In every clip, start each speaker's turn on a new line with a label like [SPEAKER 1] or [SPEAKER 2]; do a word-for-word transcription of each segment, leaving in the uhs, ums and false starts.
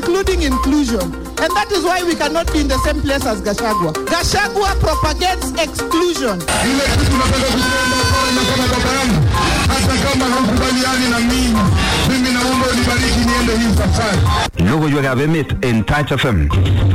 [SPEAKER 1] including inclusion. And that is why we cannot be in the same place as Gachagua. Gachagua propagates exclusion.
[SPEAKER 2] Logo yo gabemit in Touch F M.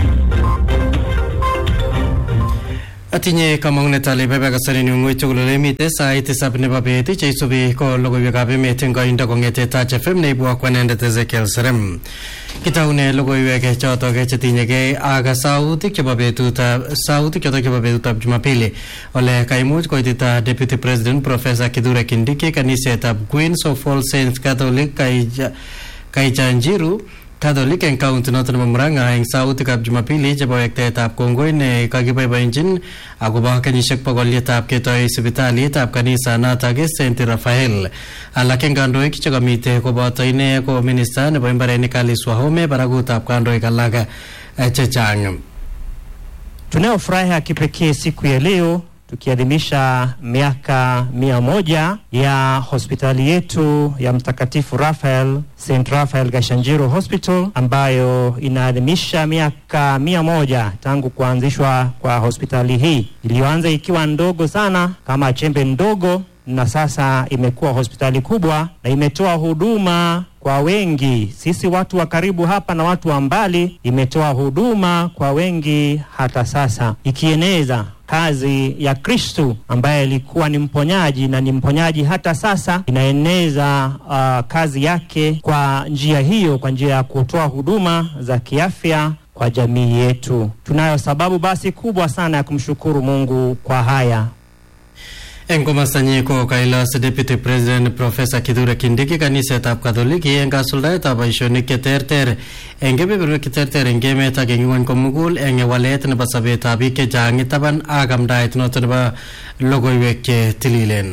[SPEAKER 3] Atinye kamangnet ale bebe kasari ni ngoi tugul le mite sai tisab ne babeti cheisubi ko logo yo gabemit ngoinda kongete Touch F M ne bua kwanende Ezekiel Serem. Kitaune logo yo ke choto ke chetinye ke aga sauti ke babetuta sauti ke to ke babetuta Jumapili ole kaimuch koitita Deputy President Professor Kithure Kindiki kanisa Queens of All Saints Catholic Kaija Kaijanjiru Catholic and County Northern Muranga in South Cap Jumapili Jaboyek Tap Congo in Kagiba Engine Aguba Kanishak Pagoli Tap Keto Sibitali Tap Kanisa Natage Saint Raphael Alakengando Kichagamite Kobata Ine Ko Minister November Nikali Swahome Baragu Tap Kando Kalaga Chechang.
[SPEAKER 4] Tunao furaha kipekee siku ya leo tukiadhimisha miaka mia moja ya hospitali yetu ya Mtakatifu Raphael Saint Raphael Gashanjiro Hospital ambayo inaadhimisha miaka mia moja tangu kuanzishwa kwa hospitali hii iliyoanza ikiwa ndogo sana kama chembe ndogo na sasa imekuwa hospitali kubwa na imetoa huduma kwa wengi. Sisi watu wa karibu hapa na watu wa mbali imetoa huduma kwa wengi hata sasa ikieneza kazi ya Kristo ambaye alikuwa ni mponyaji na ni mponyaji hata sasa inaeneza uh, kazi yake kwa njia hiyo kwa njia ya kutoa huduma za kiafya kwa jamii yetu. Tunayo sababu basi kubwa sana ya kumshukuru Mungu kwa haya.
[SPEAKER 3] Engoma sanyiko Kailas Deputy President Professor Kithure Kindiki kanisa tap Katoliki enga sulda tap ishoni keterter engebe bero keterter engeme ta gengon komugul enge walet ne basabe tabi ke jangi taban agam dait noten ba logoywek ke tililen.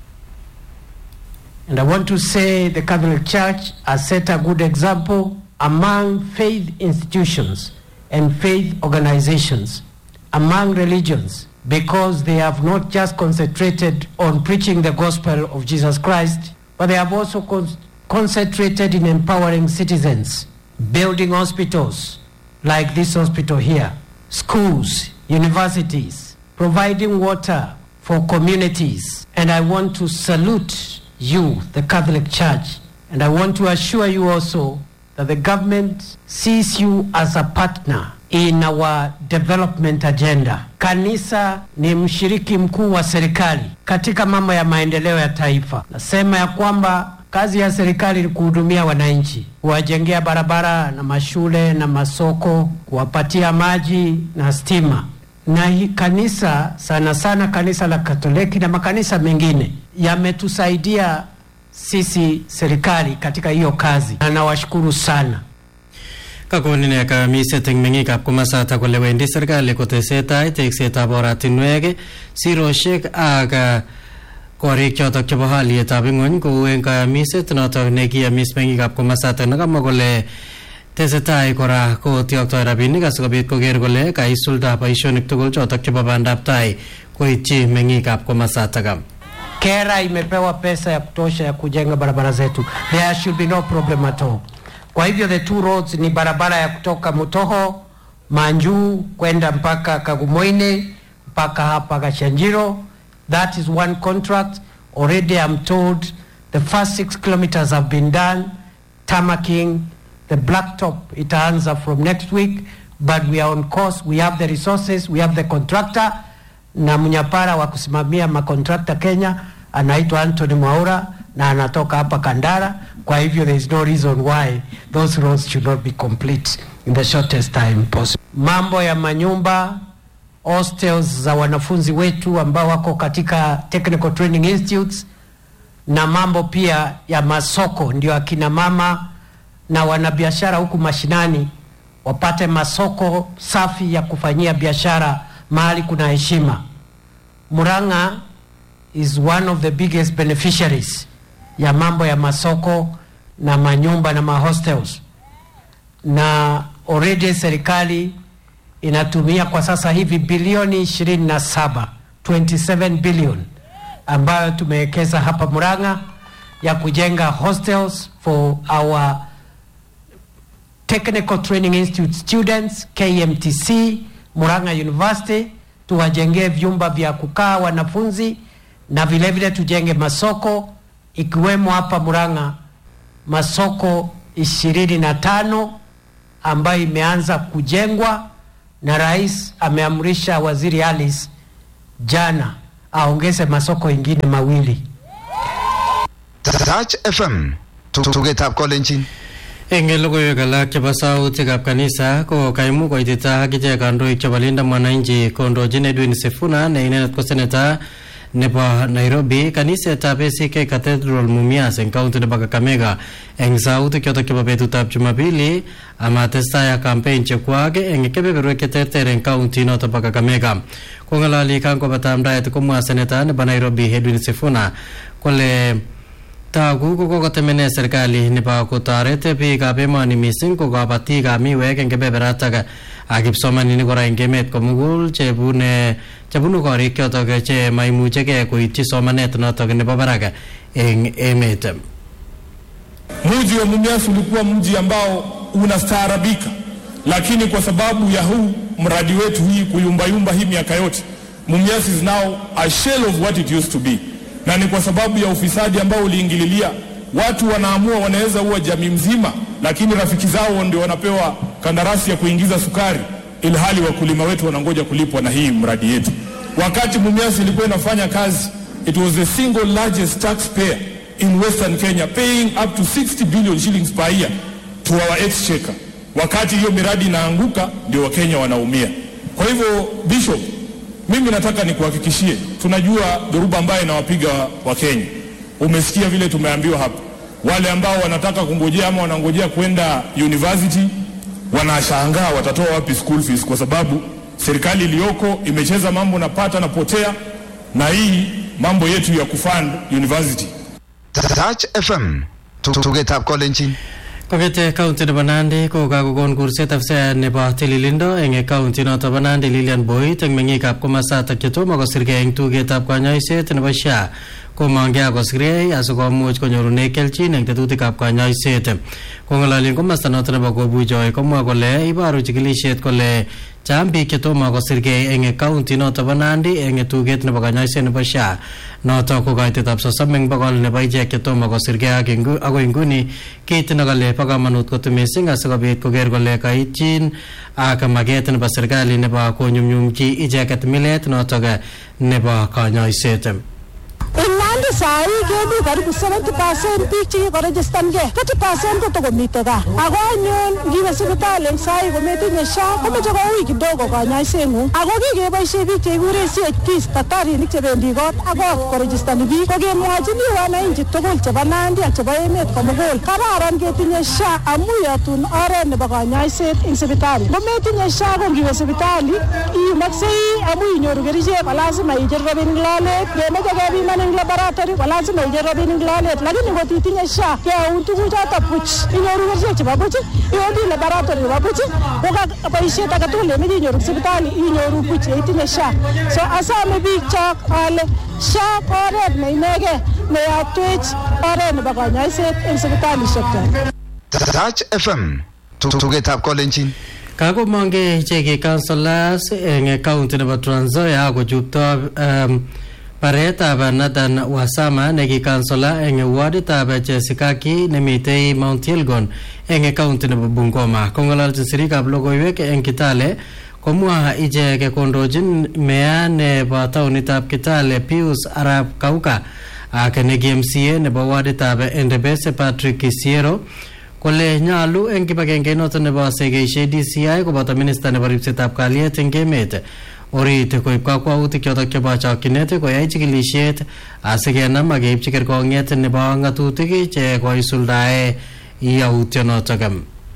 [SPEAKER 5] And I want to say the Catholic Church has set a good example among faith institutions and faith organizations, among religions, because they have not just concentrated on preaching the gospel of Jesus Christ, but they have also con- concentrated in empowering citizens, building hospitals like this hospital here, schools, universities, providing water for communities. And I want to salute you, the Catholic Church, and I want to assure you also that the government sees you as a partner in our development agenda. Kanisa ni mshiriki mkuu wa serikali katika mambo ya maendeleo ya taifa. Nasema ya kwamba kazi ya serikali ni kuhudumia wananchi, kuwajengea barabara na mashule na masoko, kuwapatia maji na stima. Na hii kanisa sana sana kanisa la Katoliki na makanisa mengine yametusaidia sisi serikali katika hiyo kazi. Na nawashukuru sana.
[SPEAKER 3] Kakonine ka miseteng mengi kap kumasata ko lewendi serikali ko teseta tekseta boratinwege siroshek aga korik chotok chebo halietab ing'ony kou eng kayamiset notok nekiyamis mengi kap kumasata nakamwa kole tesetai kora kotioktoi rabinik asikobit koker kole kaisulda boisionik tugul chotok chebo bandab tai koityi meng'ikab kumasata kam.
[SPEAKER 5] Kera imepewa pesa ya kutosha ya kujenga barabara zetu. There should be no problem at all. Kwa hivyo the two roads ni barabara ya kutoka Mutoho, Manju, kwenda mpaka Kagumoine, mpaka hapa Gashanjiro. That is one contract. Already I'm told the first six kilometers have been done. Tamaking, the blacktop, itaanza from next week. But we are on course. We have the resources. We have the contractor. Na mnyapara wa kusimamia makontrakta Kenya anaitwa Anthony Mwaura na anatoka hapa Kandara. Kwa hivyo there is no reason why those roads should not be complete in the shortest time possible. Mambo ya manyumba, hostels za wanafunzi wetu ambao wako katika technical training institutes, na mambo pia ya masoko, ndio akina mama na wanabiashara huku mashinani wapate masoko safi ya kufanyia biashara mahali kuna heshima. Murang'a is one of the biggest beneficiaries ya mambo ya masoko na manyumba na mahostels. Na already serikali inatumia kwa sasa hivi bilioni ishirini na saba, twenty-seven billion, ambayo tumewekeza hapa Murang'a ya kujenga hostels for our Technical Training Institute students, K M T C, Murang'a University, tuwajengee vyumba vya kukaa wanafunzi, na vile vile tujenge masoko, ikiwemo hapa Murang'a masoko ishirini na tano ambayo imeanza kujengwa, na rais ameamrisha Waziri Alice jana aongeze masoko ingine mawili.
[SPEAKER 2] Touch F M tugetab kolenjin.
[SPEAKER 3] Eng logoiwek alak chebo sautikab kanisa ko kaimu koitita akichek kandoik chebo Linda Mwananchi kondochin Edwin Sifuna ne inendet ko seneta nebo Nairobi, kanisetab A C K Cathedral Mumias eng county nebo Kakamega eng sautik chotok chebo betutab Jumapili amatestai ak campaign chekwak eng kebeberwek cheterter eng county noto bo Kakamega. Kongalali kangobata amdaet komwa seneta nebo Nairobi Edwin Sifuna kole tagu ko kotemene serikali nebo kotoret biikab emoni mising ko kabatikab miwek eng kebeberatak ak kipsomaninik kora eng emet komugul chebune chebunu korik chotok che maimuchegei koityi somanet notok nebo barak eng emet.
[SPEAKER 6] Mji wa Mumias ulikuwa mji ambao unastaarabika, lakini kwa sababu ya huu mradi wetu hii kuyumbayumba hii miaka yote, Mumias is now a shell of what it used to be. Na ni kwa sababu ya ufisadi ambao uliingililia, watu wanaamua wanaweza uwa jamii mzima, lakini rafiki zao ndio wanapewa kandarasi ya kuingiza sukari, ilhali wakulima wetu wanangoja kulipwa na hii mradi yetu. Wakati Mumias ilikuwa inafanya kazi, it was the single largest taxpayer in Western Kenya, paying up to sixty billion shillings per year to our exchequer. Wakati hiyo miradi inaanguka, ndio Wakenya wanaumia. Kwa hivyo, Bishop, mimi nataka nikuhakikishie, tunajua dhoruba ambayo inawapiga wa Kenya. Umesikia vile tumeambiwa hapa. Wale ambao wanataka kungojea ama wanangojea kwenda university, wanashangaa watatoa wapi school fees, kwa sababu serikali iliyoko imecheza mambo na pata na potea na hii mambo yetu ya kufund university.
[SPEAKER 2] Touch F M tugetab kolenjin.
[SPEAKER 3] Kongete county nebo Nandi ko kakokon kurset afisa nebo tililindo eng county noto bo Nandi Lilian Boyd eng mengikab komasatak chetomo kosirgei eng tugetab kanyoiset nebo S H A komangei akosirgei asikomuch konyorune kelchin eng tetutikab kanyoiset. Kong'ololi komasta noto nebo Kobuchoi komwa kole iboru chikilisiet kole chang biik chetomo kosirgei eng county noto bo Nandi eng tuget nebo kanyoiset nebo S H A. Noto ko kaitetab sosom eng bokol nebo ichek chetomo kosirgei akoi nguni kit nekale bo kamanut kot mising asikobit koker kole kaityin ak maket nebo serikali nebo konyumnyumchi icheket milet notok nebo kanyoiset.
[SPEAKER 7] Nandi sai kedu karibu seventy percent biik chekikoregistan gei, thirty percent kotokomite gaa. Ako anyun ngiwe sipitali eng sai kometinye S H A komeche koui kidogo kanyoiseng'ung. Ako kikeboisie biik cheikure C H Ps, daktarinik chebendi kot ako koregistani biik. Kokemwachini wananchi tugul chebo Nandi ak chebo emet komugul, kararan ketinye S H A amu yotun oret nebo kanyoiset eng sipitali. Ngometinye S H A ko ngiwe sipitali iumaksei amu inyoru kerichek ko lazima icher rabinik lolet, ngemeche kepiman eng laboratory ko lazima icher rabinik lolet, lakini ngot itinye S H A keun tuguchoto buch, inyoru kerichek chebo buch, iwendi laboratory nebo buch, ko ka boisiet age tugul nemeche inyoru sipitali inyoru buch itinye S H A. So asame biik chok ale S H A ko oret ne inegei neyotwech oret nebo kanyoiset eng sipitalishek chok.
[SPEAKER 2] Touch F M tugetab kolenjin.
[SPEAKER 3] Kakomangei ichek councillors eng county nebo Trans Nzoia akochupto um, baretab Nathan Wasama neki councillor eng warditab Chesikaki nemitei Mount Elgon eng county nebo Bungoma. Kong'ololchin sirikab logoiwek eng Kitale komwa ichek kondochin meya nebo taunitab Kitale Pius Arap Kauka ak neki M C A nebo warditab Endebesse Patrick Kisiero kole nyalu eng kibagenge noto nebo segeishe D C I koboto minista nebo ripsetab kalyet eng emet orit koib kakwautik chotok chebo chokchinet koyai chikilisiet asikenam ak keibchi kerkong'et nebo ng'atutik che koisuldae yautyonotok.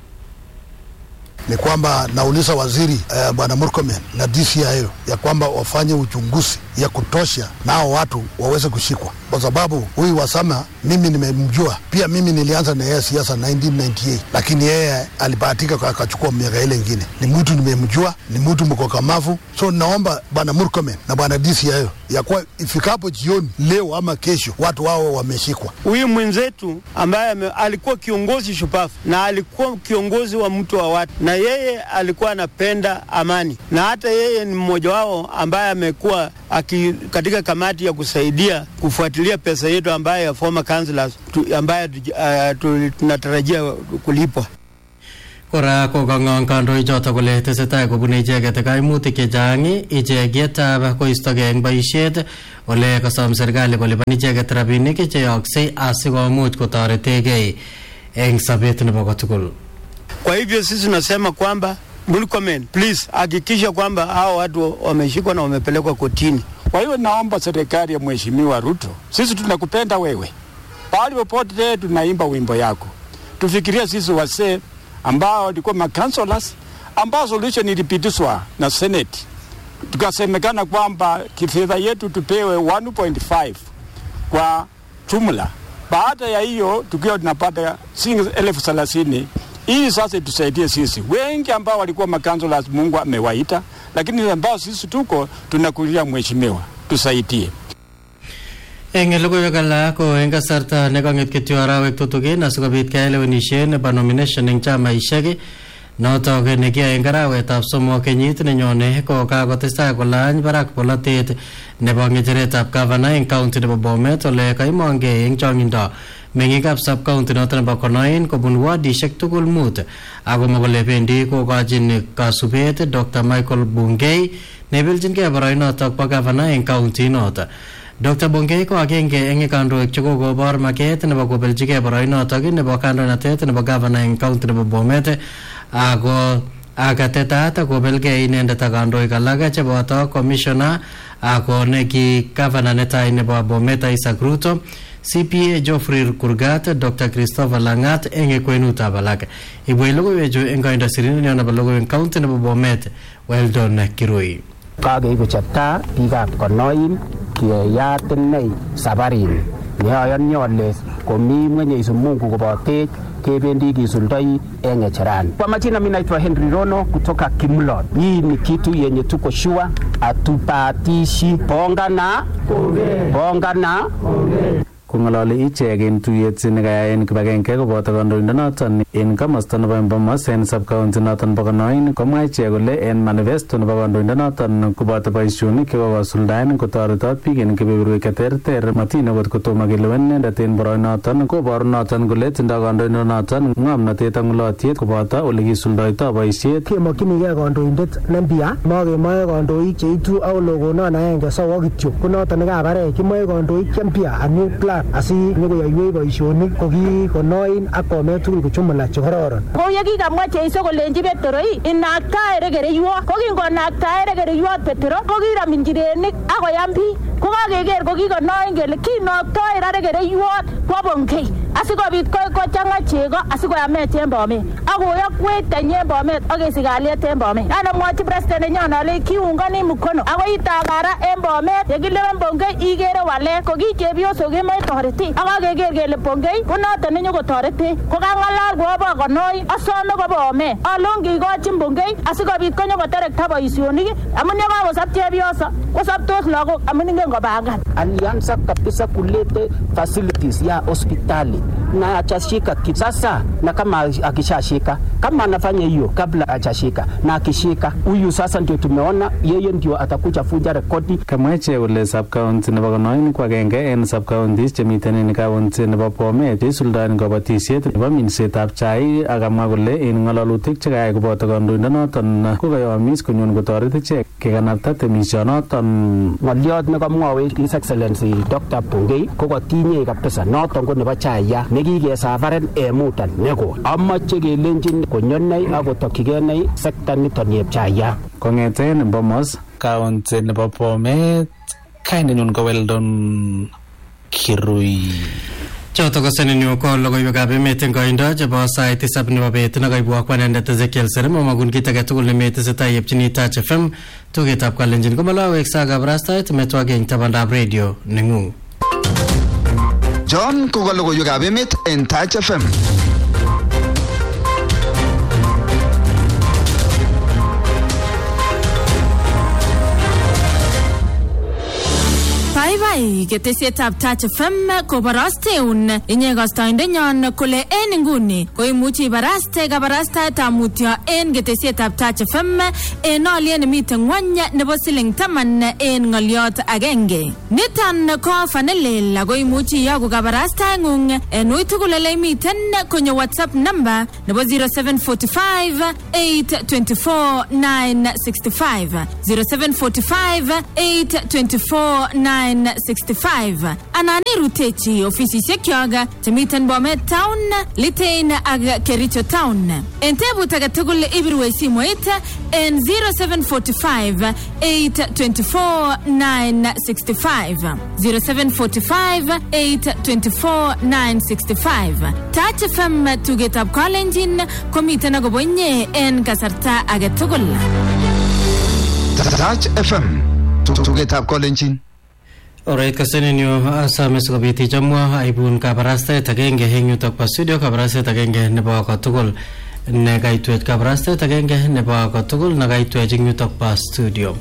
[SPEAKER 8] Ni kwamba nauliza waziri uh, bwana Murkomen na D C I ya kwamba wafanye uchunguzi ya kutosha nao watu waweze kushikwa, kwa sababu huyu Wasama mimi nimemjua pia. Mimi nilianza na yeye siasa nineteen ninety-eight, lakini yeye alibahatika akachukua miaka ile nyingine. Ni mtu nimemjua, ni mtu mkokamavu. So naomba bwana Murkomen na bwana D C I ya kwa ifikapo jioni leo ama kesho watu wao wameshikwa.
[SPEAKER 9] Huyu mwenzetu ambaye alikuwa kiongozi shupavu na alikuwa kiongozi wa mtu wa watu, na yeye alikuwa anapenda amani, na hata yeye ni mmoja wao ambaye amekuwa katika kamati ya kusaidia kufuatilia pesa yetu ambaye ya former councillors tu, ambaye uh, tunatarajia kulipwa.
[SPEAKER 3] Kora ko kangong kandoi joto kole tesetai kobune icheket kaimutik chechang icheket koistogei eng boisiet ole kasom serikali kolipan icheket rabinik cheyoksei asikomuch kotoretegei eng sabet nebo kotugul.
[SPEAKER 9] Kwa hivyo sisi tunasema kwamba Murkomen, please hakikisha kwamba hao watu wameshikwa na wamepelekwa kotini.
[SPEAKER 10] Kwa hiyo naomba serikali ya Mheshimiwa Ruto, sisi tunakupenda wewe. Pale popote tunaimba wimbo yako. Tufikirie sisi wasee ambao walikuwa ma-councillors ambao solution ilipitishwa na Senate. Tukasemekana kwamba kifedha yetu tupewe one point five kwa jumla. Baada ya hiyo tukiwa tunapata shilingi elfu thelathini. Hii sasa tusaidie sisi. Wengi ambao walikuwa ma-councillors Mungu amewaita, lakini ambao sisi tuko tunakulia mheshimiwa, tusaidie.
[SPEAKER 3] Eng logoiwek alak ko eng kasarta nekang'et kityo arawek tutugin asikobit kelewenishet nebo nomination eng chamaishek notok nekiyoe eng arawetab somok kenyit nenyone ko kakotestai kolany barak polatet nebo ng'echeretab gavana eng county nebo Bomet ole kaimongei eng chong'indo meng'ikab sub-county noto nebo Konoin kobun wadishek tugul mut akomwa kole bendi kokochin kasubet Doctor Michael Bungei nebelchingei boroinotok bo gavana eng county noto. Doctor Bungei ko agenge eng kandoik chekokobor maket nebo kobeljigei boroinotok nebo kandoinatet nebo gavana eng county nebo Bomet ako akatetat kobelgei inendet ak kandoik alak cheboto commissioner ako neki gavana netai nebo Bomet Isaac Ruto, C P A Geoffrey Kurgat, Doctor Christopher Langat eng kwenutab alak. Ibwei logoiwechu eng koindo sirinyo nebo logoiwek county nebo Bomet, Weldon Kirui.
[SPEAKER 11] Kakeibu cheptaa biikab Konoin kiyat inei sabarini neayoni ale komi Mwenyezi Mungu kobotech kebendi kisuldoi eng ng'echerani. Kwa majina mimi naitwa Henry Rono kutoka Kimlot. Hii ni kitu yenye tuko sure atupatishi. Bongana bongana
[SPEAKER 12] kong'ololi ichek en tuyet nekayai en kibagenge koboto kandoindonoton en komosta nebo Bomas en sub-county noton bo Konoin komwa ichek kole en manifesto nebo kandoindonoton koboto boisionik chekokosuldaen kotoretot biik en kebeberwek cheterter matine kot kotomo kelewen inendet en boroinoton koboru noton kole tindoi kandoindonoton ng'omnotet ak ng'ulotyet koboto ole kisuldoitoi boisiet.
[SPEAKER 13] Kemokyinigei kandoindet nempya, makemoe kandoik cheitu ak logonon agenge sowo kityo ko noton nekabarech. Kimoe kandoik chempya ak new plan asi nyokoyoiwech boisionik ko ki Konoin ak Bomet tugul kochumula chekororon.
[SPEAKER 7] Ko ye kikamwa Jeiso kolenji Petero inaktae rekereyot, ko kingonaktae rekereyot Petero ko kiram injirenik ak koyam biik. Ko kakeker ko ki Konoin kele kinoktoe ra rekereyot kwo Bungei asikobit kochang'a chego asikoyamech en Bomet ak koyokwech tany en Bomet ak kesich kalyet en Bomet. Anamwochi president nenyon ale kiungani mkono ako itagara en Bomet yekilewen Bungei ikere walet ko ki chepyosok kemoe toreti ak akeker kele Bungei ko noton nenyokotoreti ko kang'alal kobo Konoin asome ko Bomet alon kikochin Bungei asikobit konyokoterekta boisionik amun yekakosop chepyoso kosoptos lagok amun ingen kopangan.
[SPEAKER 11] Alianza kabisa kulete facilities ya hospitali na achashika sasa, na kama akishashika kama anafanya hiyo kabla achashika na akishika huyu sasa ndio tumeona yeye ndio atakuja funja rekodi.
[SPEAKER 12] Kamwa ichek kole sub-county nebo Konoin ko agenge en sub-counties chemiten en county nebo Bomet isuldoen kabatisiet nebo minsetab chai akamwa kole en ng'alalutik chekayai koboto kandoindonoton ko kayomis konyon kotoret ichek kekanapta temisionoton.
[SPEAKER 11] Ng'olyot nekamwawech His Excellency Doctor Bungei ko kotinye kabisa noton ko nebo chaya nekikesafaren emutan neko amache kelenjin konyonei akotokyigenei sekta niton yeb chaya
[SPEAKER 12] kong'eten Bomas county nebo Bomet. Kainenyun ko Weldon Kirui.
[SPEAKER 3] Choto ko seninyu ko logoiwekab emet eng koindo chebo sait tisab nebo bet nekaibwa kwanendet Ezekiel Serem amakun kit age tugul nemetesetai yepchini Touch F M tugetab Kalenjin komalawek sa kabarastaet metwage eng tabandab radio neng'ung.
[SPEAKER 2] John ko logoiywekab emet en Touch F M.
[SPEAKER 14] Bye ketesietab Touch F M kobarasteun inye kastoindenyon kole en nguni koimuchi ibaraste kabarastaetab mutyo en ketesietab Touch F M en olyet nemiten ngwony nebo siling taman en ngoliot agenge. Niton ko fanelel ako imuchi iyoku kabarastaengung en uitugul ole imiten konyo WhatsApp number nebo zero seven four five eight two four nine six five zero seven four five eight two four nine six five. Anani rutechi ofisisiek yoga temiten Bomet Town, Litein ag Kericho Town. Entebu tagatugul ibirwe simoit en zero seven four five eight two four nine six five zero seven four five eight two four nine six five. Touch F M tugetab Kalenjin komiten agobonye en kasarta agetugul.
[SPEAKER 2] Touch F M tugetab Kalenjin.
[SPEAKER 3] Alright, kasanin yo asame sikobit chamwa aibun kabarastaet agenge eng yutok pa studio kabarastaet agenge nebo kotugul ne kaitwet kabarastaet agenge nebo kotugul na kaitwet eng yutok pa studio.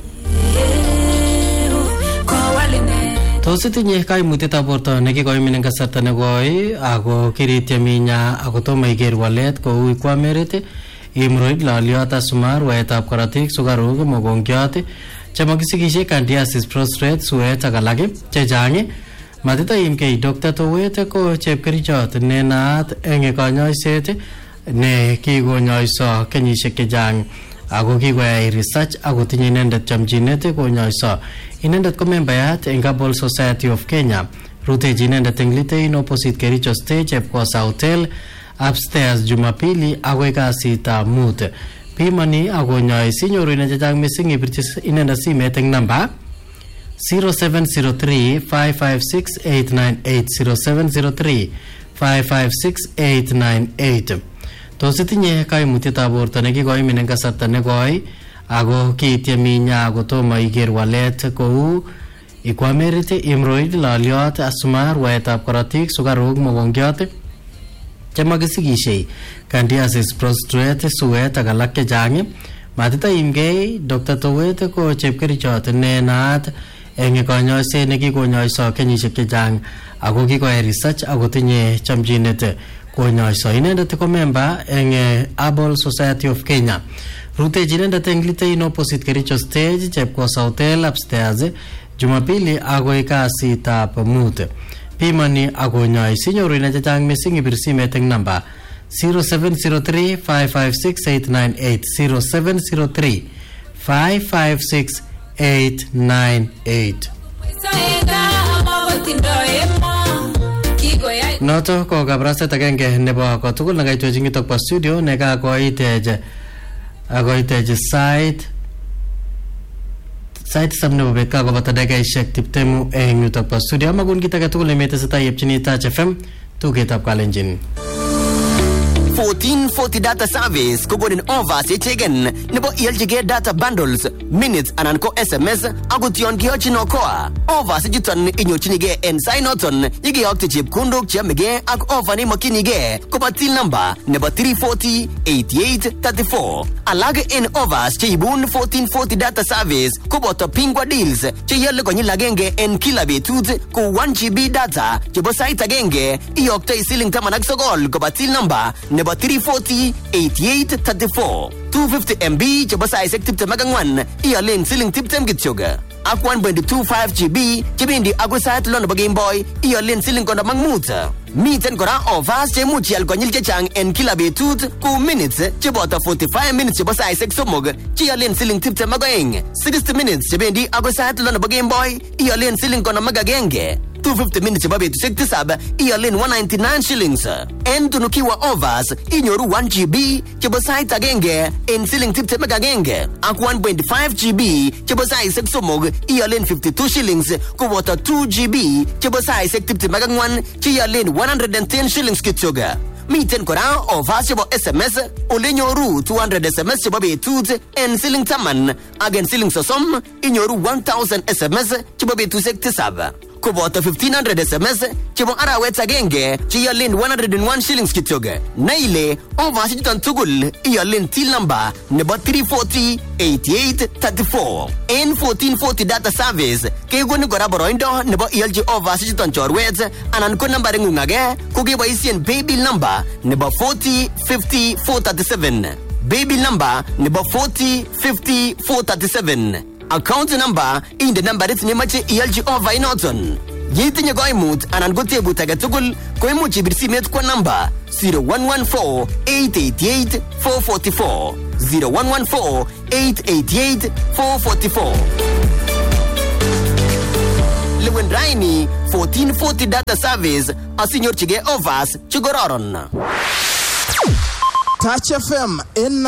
[SPEAKER 3] Tos itinye kaimutietab borto nekikoimin eng kasarta nekoi ako kirityeminya ako tomo iker walet kou ikwamerit, hemorrhoid, loliot, asumar, waetab korotik, sukaruk, mogongiot, chamakisikishe, candidiasis, prostate, suet ak alak chechang. Matitaimkei Doctor Towet ko chepkerichot ne naat eng kanyoiset ne kikonyoiso kenyisiek chechang ako kikoyai research ako tinye inendet chamchinet konyoiso. Inendet ko membayat eng Herbal Society of Kenya. Rutechi inendet eng Litein opposite Kericho Stage Epkosa Hotel upstairs Jumapili akoi kasitab mut. Pimani akonyoi sinyoru ine chechang missing ibirchi inendet simet eng namba zero seven zero three five five six eight nine eight zero seven zero three five five six eight nine eight. Tos itinye kaimutietab borto nekikoimin eng kasarta nekoi ako kiityeminya ako tomo iker walet kou ikwamerit, hemorrhoid, loliot, asumar, waetab korotik, sukaruk, mogongiot, chamakisikishei, candidiasis, prostate, suet ak alak chechang. Matitaimkei Doctor Towet ko chepkerichot ne naat eng kanyoiset nekikonyoiso kenyisiek chechang ako kikoyai research ako tinye chamchinet konyoiso. Inendet ko member eng Herbal Society of Kenya. Rutechi inendet eng Litein opposite Kericho Stage Chepkosa Hotel upstairs Jumapili akoi kasitab mut. Pimani akonyoi sinyoru ine chechang missing ibir simet eng namba zero seven zero three five five six eight nine eight zero seven zero three five five six eight nine eight. Noto ko kabarastaet agenge nebo kotugul nekaitwech eng yutok po studio nekakoitech akoitech site sait sabini nebo bet kakobata dakikaishek tiptemu eng yutok po studio. Amakun kit age tugul nemetesetai yepchini Touch F M tugetab Kalenjin.
[SPEAKER 15] fourteen forty data service kogonin offers yechegen nebo ialchige data bundles, minutes anan ko S M S akot yon kiyochin okoa. Offers chuton inyorchinige en sainoton yekiyokte chepkondok cheyamege ak offer neimokyinige koba till number nebo three forty eighty-eight thirty-four. Alak en offers cheibun fourteen forty data service koboto Pingwa deals cheyole konyil agenge en kila betut ko one G B data chebo sait agenge iyoktoi siling taman ak sogol koba till number nebo three forty eighty-eight thirty-four. two fifty megabytes chebo saisek tiptem ak angwan iyolen siling tiptem kityoga. Ak one point two five G B chebendi agoi sait lo nebo Game Boy iyolen siling konom ak mut. Miten kora offers chemuch ial konyil chechang en kila betut ku minutes cheboto forty-five minutes chebo saisek somok chiyolen siling tiptem ak oeng. sixty minutes chebendi agoi sait lo nebo Game Boy iyolen siling konom ak agenge. two fifty minutes chebo betusiek tisab iyolen one ninety-nine shillings. En tunukiwa offers inyoru one G B chebo sait agenge en siling tiptem ak agenge. Ak one point five G B chebo saisek somok iyolen fifty-two shillings koboto two G B chebo saisek tiptem ak angwan chiyolen one hundred ten shillings kityoga. Miten kora offers chebo S M S ole nyoru two hundred S M S chebo betut en siling taman ak en siling sosom inyoru one thousand S M S chebo betusiek tisab. koboto fifteen hundred S M S chebo arawet agenge cheyolen one hundred one shillings kityo. Na ile offers chuton tugul iyolen till number nebo three forty eighty-eight thirty-four. En fourteen forty data service kekoni kora boroindo nebo iolchi offers chuton chorwet anan ko number ng'ung age ko keboisien paybill number nebo forty fifty four thirty-seven. Baby number nebo forty fifty four thirty-seven. Account number inde nambarit nemache ialchi over inoton. Yetinye koimut anan ko tebut age tugul ko imuch ibir simet kwa namba zero one one four eight eight eight four four four zero one one four eight eight eight four four four. Lewen Raini fourteen forty data service asinyorchige offers chikororon.
[SPEAKER 1] Touch F M in